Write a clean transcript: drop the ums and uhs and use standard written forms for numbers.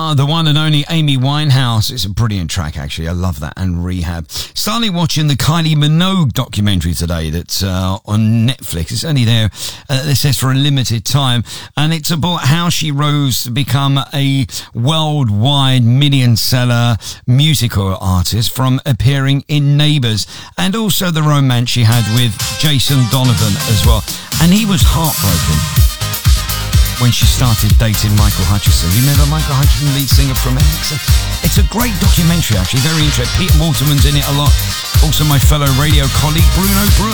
the one and only Amy Winehouse. It's a brilliant track, actually. I love that. And Rehab. Started watching the Kylie Minogue documentary today that's on Netflix. It's only there, it says, for a limited time. And it's about how she rose to become a worldwide million-seller musical artist from appearing in Neighbours. And also the romance she had with Jason Donovan as well. And he was heartbroken when she started dating Michael Hutchison. You remember Michael Hutchison, lead singer from X? It's a great documentary, actually, very interesting. Peter Waterman's in it a lot. Also my fellow radio colleague, Bruno Brooks.